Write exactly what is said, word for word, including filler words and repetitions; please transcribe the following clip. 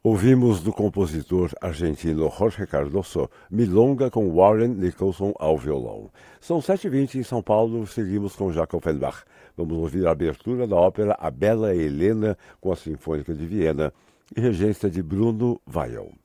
Ouvimos do compositor argentino Jorge Cardoso, Milonga com Warren Nicholson ao violão. São sete e vinte em São Paulo, seguimos com Jacques Offenbach. Vamos ouvir a abertura da ópera A Bela Helena com a Sinfônica de Viena e regência de Bruno Weill.